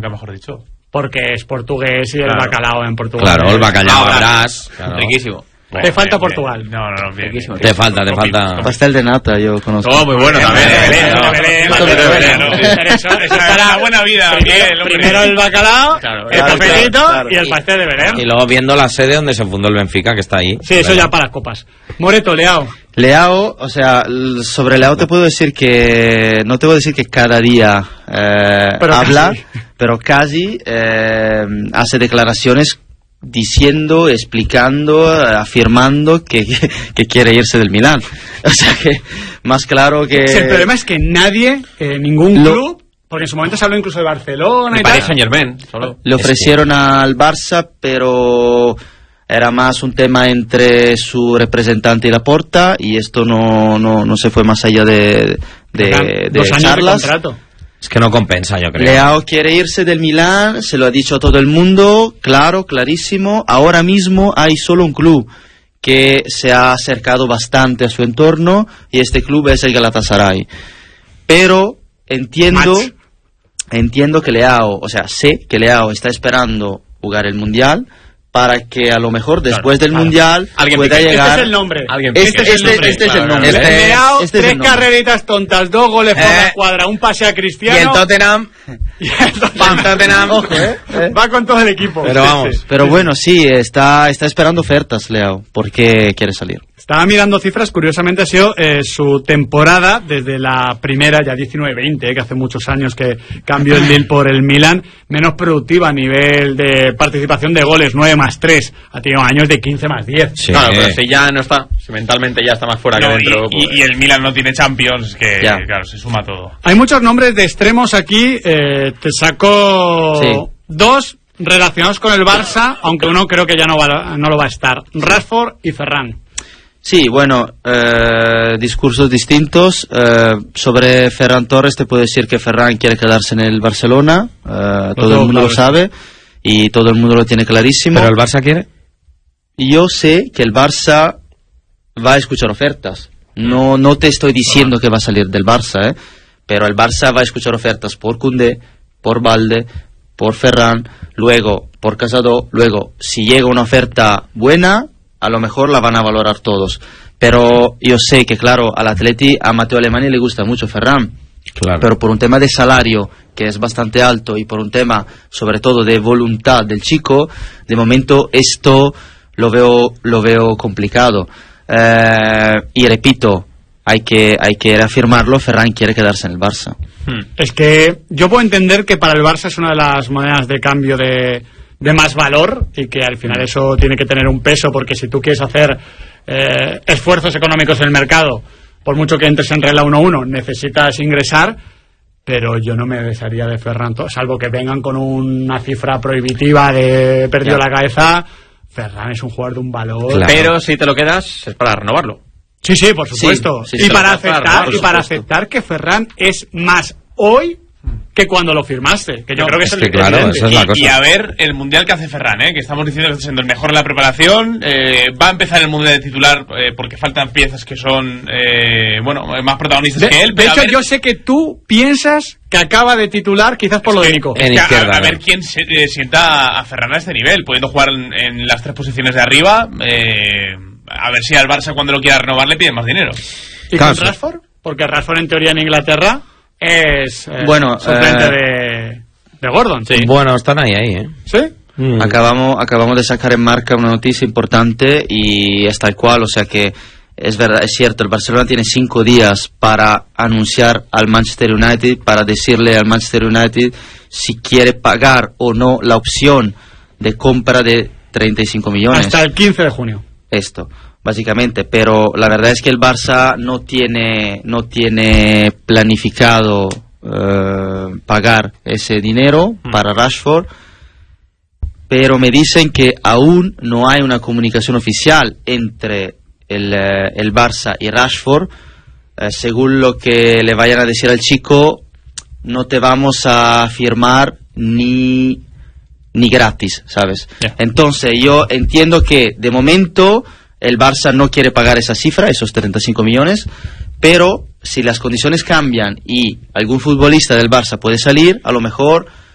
nunca mejor dicho. Porque es portugués y el bacalao en Portugal. Claro, el bacalao habrás. Riquísimo. Te falta Portugal. No, bien. Te falta. Pastel de nata, yo conozco. Muy bueno también. Belén. Eso es para la buena vida. Primero el bacalao, el cafetito y el pastel de Belén. Y luego viendo la sede donde se fundó el Benfica, que está ahí. Sí, eso ya para las copas. Moreto, Leao, o sea, sobre Leao te puedo decir que... No te voy a decir que cada día habla, pero casi hace declaraciones diciendo, explicando, afirmando que quiere irse del Milán. O sea que, más claro que... Sí, el problema es que nadie, ningún club... Porque en su momento se habló incluso de Barcelona y Paris Saint-Germain. Le ofrecieron al Barça, pero... Era más un tema entre su representante y Laporta, y esto no se fue más allá de 2 años charlas. de contrato. Es que no compensa, yo creo. Leao quiere irse del Milán, se lo ha dicho a todo el mundo, clarísimo. Ahora mismo hay solo un club que se ha acercado bastante a su entorno, y este club es el Galatasaray. Pero entiendo que Leao, o sea, sé que Leao está esperando jugar el Mundial, para que a lo mejor después del Mundial pueda llegar... Este es el nombre. Este es el nombre. Leao, 3 carreritas tontas, 2 goles por la escuadra, un pase a Cristiano... Y el Tottenham... Ojo, va con todo el equipo. Pero vamos. Pero bueno, sí, está esperando ofertas, Leao, porque quiere salir. Estaba mirando cifras, curiosamente ha sido su temporada desde la primera, ya 19-20, que hace muchos años que cambió el Lille por el Milan, menos productiva a nivel de participación de goles, 9+3, ha tenido años de 15+10. Sí. Claro, pero si ya no está, si mentalmente ya está más fuera que dentro. Y el Milan no tiene Champions, que claro, se suma todo. Hay muchos nombres de extremos aquí, te saco 2 relacionados con el Barça, aunque uno creo que ya no lo va a estar, Rashford y Ferran. Sí, bueno, discursos distintos. Sobre Ferran Torres te puedo decir que Ferran quiere quedarse en el Barcelona, todo el mundo lo sabe y todo el mundo lo tiene clarísimo. ¿Pero el Barça quiere? Yo sé que el Barça va a escuchar ofertas. No te estoy diciendo que va a salir del Barça, pero el Barça va a escuchar ofertas por Koundé, por Balde, por Ferran, luego por Casado, luego si llega una oferta buena, a lo mejor la van a valorar todos. Pero yo sé que, claro, al Atleti, a Matteo Alemany le gusta mucho Ferran. Claro. Pero por un tema de salario, que es bastante alto, y por un tema, sobre todo, de voluntad del chico, de momento esto lo veo complicado. Y repito, hay que reafirmarlo, Ferran quiere quedarse en el Barça. Es que yo puedo entender que para el Barça es una de las monedas de cambio de más valor, y que al final eso tiene que tener un peso, porque si tú quieres hacer esfuerzos económicos en el mercado, por mucho que entres en regla 1-1, necesitas ingresar, pero yo no me desharía de Ferran, salvo que vengan con una cifra prohibitiva de perdido la cabeza. Ferran es un jugador de un valor. Claro. Pero si te lo quedas es para renovarlo. Sí, por supuesto. Sí, y para aceptar que Ferran es más hoy que cuando lo firmaste, que yo creo que es el claro, esa es la cosa. Y a ver el mundial que hace Ferran, que estamos diciendo que está siendo el mejor en la preparación, va a empezar el mundial de titular porque faltan piezas que son más protagonistas que él. De hecho, yo sé que tú piensas que acaba de titular quizás por lo de Nico. En izquierda, a ver quién sienta a Ferran a este nivel, pudiendo jugar en las 3 posiciones de arriba, a ver si al Barça cuando lo quiera renovar le piden más dinero. ¿Y con Rashford? Porque Rashford en teoría en Inglaterra es suplente de Gordon. Sí. Bueno, están ahí, ¿Sí? Acabamos de sacar en marca una noticia importante y es tal cual, o sea que es verdad, es cierto, el Barcelona tiene 5 días para anunciar al Manchester United, para decirle al Manchester United si quiere pagar o no la opción de compra de 35 millones. Hasta el 15 de junio. Esto, básicamente, pero la verdad es que el Barça no tiene planificado pagar ese dinero para Rashford, pero me dicen que aún no hay una comunicación oficial entre el Barça y Rashford. Según lo que le vayan a decir al chico, no te vamos a firmar ni gratis, ¿sabes? Yeah. Entonces yo entiendo que de momento el Barça no quiere pagar esa cifra, esos 35 millones, pero si las condiciones cambian y algún futbolista del Barça puede salir, a lo mejor